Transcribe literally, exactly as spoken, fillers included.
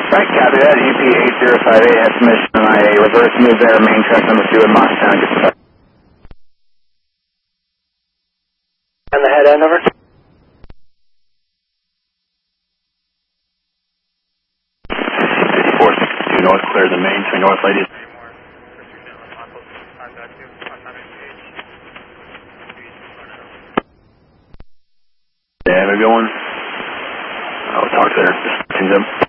Right, copy that. U P eight zero five eight has permission on I A. Reverse move there, main truck number two in Moxtown. Get the And the head end, over. fifty-four sixty-two north, clear the main, three north, ladies. Yeah, maybe one. I'll talk to her. Just them.